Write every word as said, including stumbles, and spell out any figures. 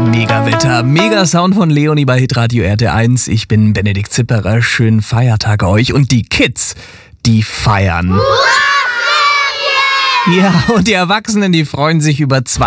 Mega-Wetter, Mega-Sound von Leonie bei Hitradio R T eins. Ich bin Benedikt Zipperer. Schönen Feiertag euch. Und die Kids, die feiern. Ja, und die Erwachsenen, die freuen sich über zwei